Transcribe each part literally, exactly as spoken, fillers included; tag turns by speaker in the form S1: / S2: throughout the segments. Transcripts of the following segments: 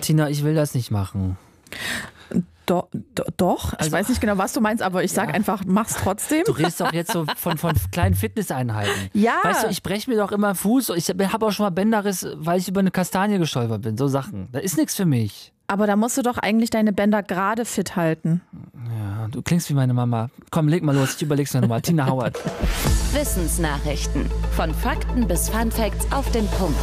S1: Tina, ich will das nicht machen.
S2: Do, do, doch, ich also, weiß nicht genau, was du meinst, aber ich sag ja. einfach, mach's trotzdem.
S1: Du redest doch jetzt so von, von kleinen Fitnesseinheiten.
S2: Ja.
S1: Weißt du, ich breche mir doch immer Fuß. Ich habe auch schon mal Bänderriss, weil ich über eine Kastanie gestolpert bin. So Sachen. Das ist nichts für mich.
S2: Aber da musst du doch eigentlich deine Bänder gerade fit halten.
S1: Ja, du klingst wie meine Mama. Komm, leg mal los, ich überleg's mir nochmal. Tina Howard.
S3: Wissensnachrichten. Von Fakten bis Funfacts auf den Punkt.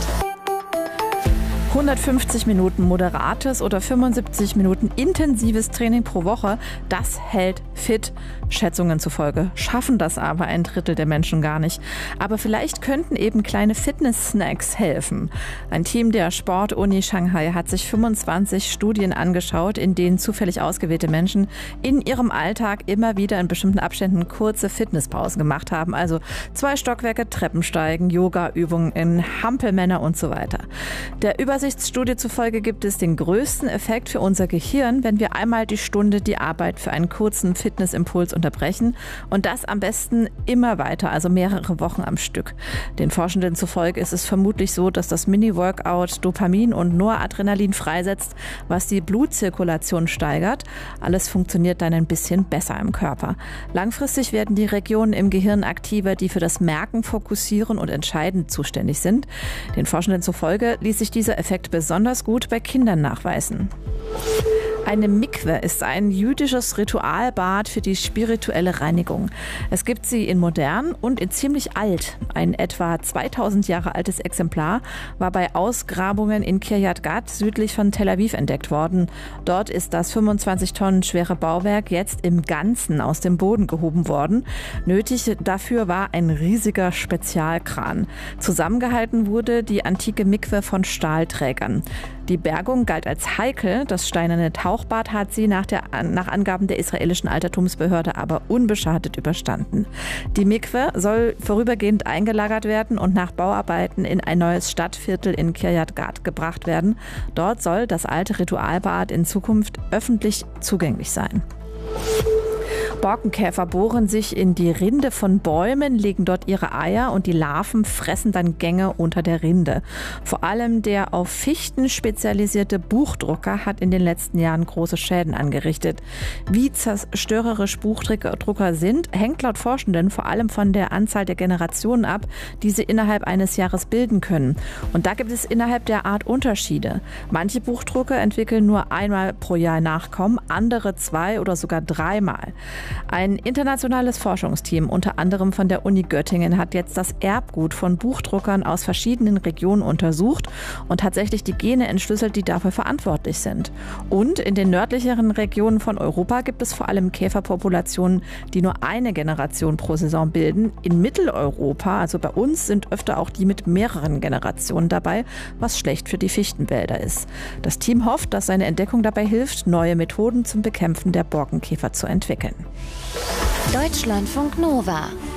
S2: hundertfünfzig Minuten moderates oder fünfundsiebzig Minuten intensives Training pro Woche, das hält fit. Schätzungen zufolge schaffen das aber ein Drittel der Menschen gar nicht. Aber vielleicht könnten eben kleine Fitness-Snacks helfen. Ein Team der Sportuni Shanghai hat sich fünfundzwanzig Studien angeschaut, in denen zufällig ausgewählte Menschen in ihrem Alltag immer wieder in bestimmten Abständen kurze Fitnesspausen gemacht haben. Also zwei Stockwerke Treppensteigen, Yoga-Übungen, Hampelmänner und so weiter. Der Übersichtsstudie zufolge gibt es den größten Effekt für unser Gehirn, wenn wir einmal die Stunde die Arbeit für einen kurzen Fitnessimpuls unterbrechen und das am besten immer weiter, also mehrere Wochen am Stück. Den Forschenden zufolge ist es vermutlich so, dass das Mini-Workout Dopamin und Noradrenalin freisetzt, was die Blutzirkulation steigert. Alles funktioniert dann ein bisschen besser im Körper. Langfristig werden die Regionen im Gehirn aktiver, die für das Merken, Fokussieren und Entscheiden zuständig sind. Den Forschenden zufolge ließ sich dieser Effekt besonders gut bei Kindern nachweisen. Eine Mikwe ist ein jüdisches Ritualbad für die spirituelle Reinigung. Es gibt sie in modern und in ziemlich alt. Ein etwa zweitausend Jahre altes Exemplar war bei Ausgrabungen in Kiryat Gat südlich von Tel Aviv entdeckt worden. Dort ist das fünfundzwanzig Tonnen schwere Bauwerk jetzt im Ganzen aus dem Boden gehoben worden. Nötig dafür war ein riesiger Spezialkran. Zusammengehalten wurde die antike Mikwe von Stahlträgern. Die Bergung galt als heikel. Das steinerne Tauchbad hat sie nach, der, nach Angaben der israelischen Altertumsbehörde aber unbeschadet überstanden. Die Mikwe soll vorübergehend eingelagert werden und nach Bauarbeiten in ein neues Stadtviertel in Kiryat Gat gebracht werden. Dort soll das alte Ritualbad in Zukunft öffentlich zugänglich sein. Borkenkäfer bohren sich in die Rinde von Bäumen, legen dort ihre Eier und die Larven fressen dann Gänge unter der Rinde. Vor allem der auf Fichten spezialisierte Buchdrucker hat in den letzten Jahren große Schäden angerichtet. Wie zerstörerisch Buchdrucker sind, hängt laut Forschenden vor allem von der Anzahl der Generationen ab, die sie innerhalb eines Jahres bilden können. Und da gibt es innerhalb der Art Unterschiede. Manche Buchdrucker entwickeln nur einmal pro Jahr Nachkommen, andere zwei oder sogar dreimal. Ein internationales Forschungsteam, unter anderem von der Uni Göttingen, hat jetzt das Erbgut von Buchdruckern aus verschiedenen Regionen untersucht und tatsächlich die Gene entschlüsselt, die dafür verantwortlich sind. Und in den nördlicheren Regionen von Europa gibt es vor allem Käferpopulationen, die nur eine Generation pro Saison bilden. In Mitteleuropa, also bei uns, sind öfter auch die mit mehreren Generationen dabei, was schlecht für die Fichtenwälder ist. Das Team hofft, dass seine Entdeckung dabei hilft, neue Methoden zum Bekämpfen der Borkenkäfer zu entwickeln.
S3: Deutschlandfunk Nova